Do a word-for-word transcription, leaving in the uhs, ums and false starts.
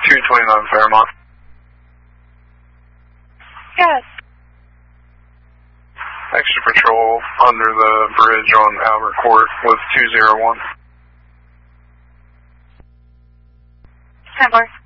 two twenty-nine Fairmont. Yes. Extra patrol under the bridge on Albert Court with two zero one. ten four.